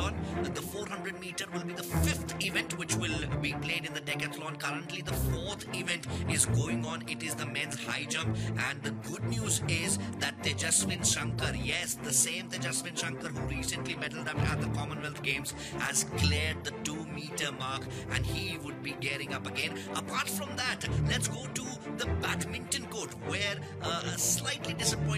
decathlon. The 400 meter will be the fifth event which will be played in the decathlon. Currently, the fourth event is going on. It is the men's high jump. And the good news is that Tejaswin Shankar, yes, the same Tejaswin Shankar who recently medaled up at the Commonwealth Games, has cleared the 2-meter mark and he would be gearing up again. Apart from that, let's go to the badminton court where a slightly disappointing